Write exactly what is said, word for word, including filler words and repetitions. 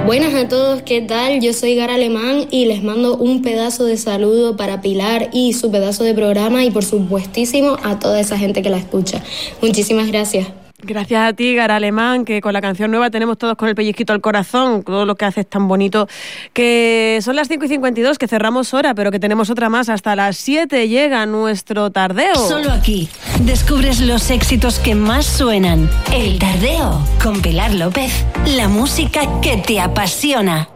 Buenas a todos, ¿qué tal? Yo soy Gara Alemán y les mando un pedazo de saludo para Pilar y su pedazo de programa y por supuestísimo a toda esa gente que la escucha. Muchísimas gracias. Gracias a ti, Gara Alemán, que con la canción nueva tenemos todos con el pellizquito al corazón, todo lo que haces tan bonito, que son las cinco y cincuenta y dos, que cerramos hora, pero que tenemos otra más hasta las siete, llega nuestro tardeo. Solo aquí descubres los éxitos que más suenan. El Tardeo, con Pilar López, la música que te apasiona.